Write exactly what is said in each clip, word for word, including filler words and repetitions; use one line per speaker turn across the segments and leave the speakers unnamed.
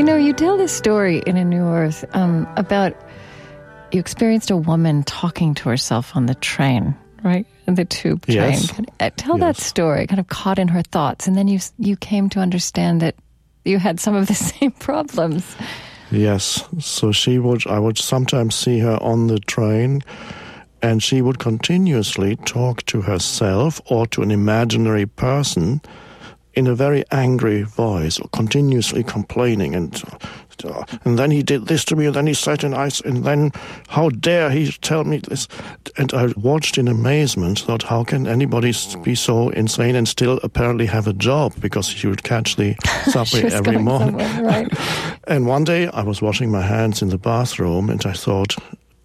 You know, you tell this story in A New Earth um, about you experienced a woman talking to herself on the train, right? The tube train.
Yes.
Uh, tell
yes.
that story, kind of caught in her thoughts. And then you you came to understand that you had some of the same problems.
Yes. So she would, I would sometimes see her on the train, and she would continuously talk to herself or to an imaginary person in a very angry voice, or continuously complaining, and uh, and then he did this to me, and then he said, and I, and then how dare he tell me this? And I watched in amazement, thought, how can anybody be so insane and still apparently have a job? Because she would catch the subway every morning.
Right.
And one day I was washing my hands in the bathroom, and I thought,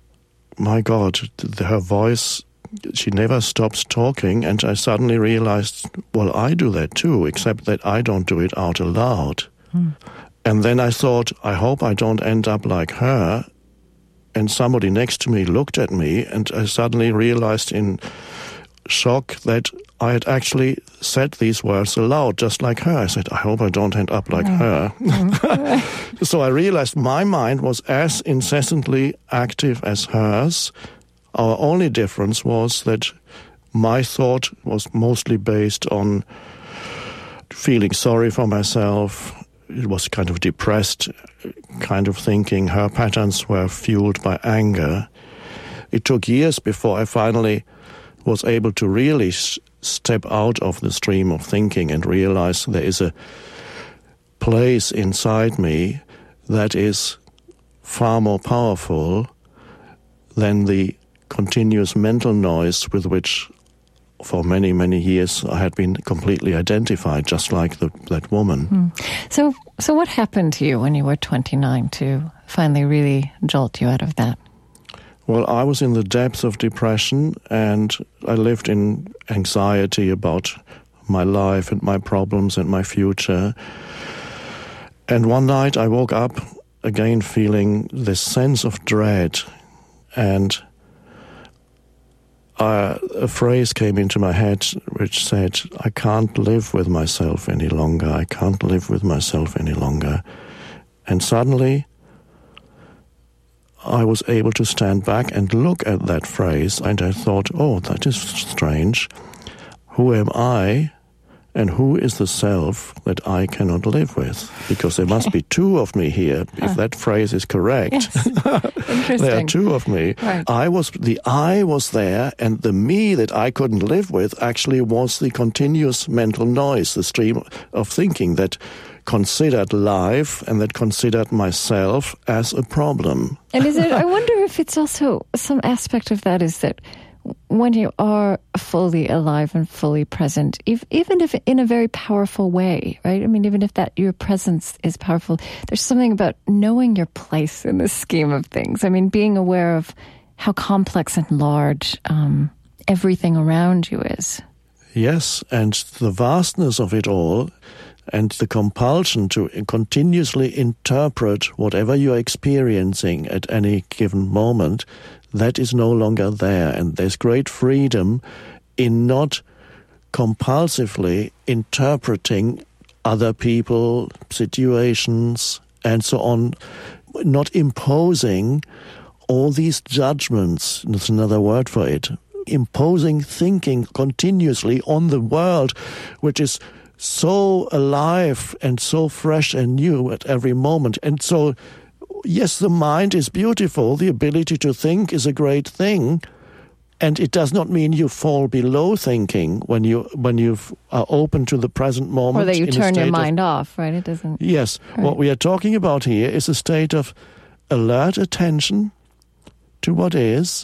my God, her voice, she never stops talking, and I suddenly realized, well, I do that too, except that I don't do it out aloud. Hmm. And then I thought, I hope I don't end up like her. And somebody next to me looked at me, and I suddenly realized in shock that I had actually said these words aloud, just like her. I said, I hope I don't end up like mm. her. Mm. So I realized my mind was as incessantly active as hers. Our only difference was that my thought was mostly based on feeling sorry for myself. It was kind of depressed kind of thinking. Her patterns were fueled by anger. It took years before I finally was able to really s- step out of the stream of thinking and realize there is a place inside me that is far more powerful than the continuous mental noise with which for many, many years I had been completely identified, just like the, that woman.
Mm. So so what happened to you when you were twenty-nine to finally really jolt you out of that?
Well, I was in the depths of depression, and I lived in anxiety about my life and my problems and my future. And one night I woke up again feeling this sense of dread, and Uh, a phrase came into my head which said, I can't live with myself any longer. I can't live with myself any longer. And suddenly, I was able to stand back and look at that phrase, and I thought, oh, that is strange. Who am I, and who is the self that I cannot live with? Because there must be two of me here, if that phrase is correct.
Yes. Interesting.
There are two of me.
Right.
I was, the I was there, and the me that I couldn't live with actually was the continuous mental noise, the stream of thinking that considered life and that considered myself as a problem.
And is it, I wonder if it's also some aspect of that is that when you are fully alive and fully present, if, even if in a very powerful way, right? I mean, even if that your presence is powerful, there's something about knowing your place in the scheme of things. I mean, being aware of how complex and large um, everything around you is.
Yes, and the vastness of it all, and the compulsion to continuously interpret whatever you're experiencing at any given moment, that is no longer there. And there's great freedom in not compulsively interpreting other people, situations, and so on, not imposing all these judgments, that's another word for it, imposing thinking continuously on the world, which is so alive and so fresh and new at every moment. And so, yes, the mind is beautiful. The ability to think is a great thing. And it does not mean you fall below thinking when you when you are open to the present moment.
Or that you turn your mind of, off, right? It doesn't.
Yes. Right. What we are talking about here is a state of alert attention to what is,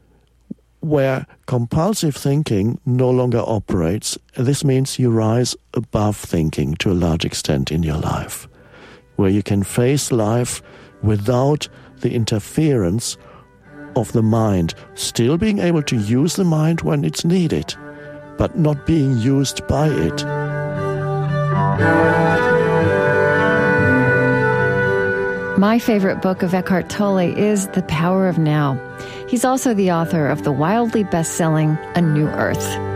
where compulsive thinking no longer operates. This means you rise above thinking to a large extent in your life, where you can face life without the interference of the mind, still being able to use the mind when it's needed, but not being used by it.
My favorite book of Eckhart Tolle is The Power of Now. He's also the author of the wildly best-selling A New Earth.